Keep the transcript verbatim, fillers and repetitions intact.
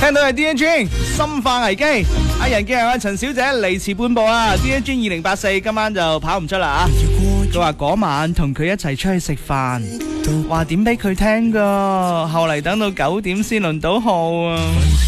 聽到係 D N G 生化危機，阿人嘅阿陳小姐離遲半步啊 ！D N G 二零八四今晚就跑唔出啦啊！佢話嗰晚同佢一齊出去食飯，話點俾佢聽噶，後嚟等到九點先輪到號啊！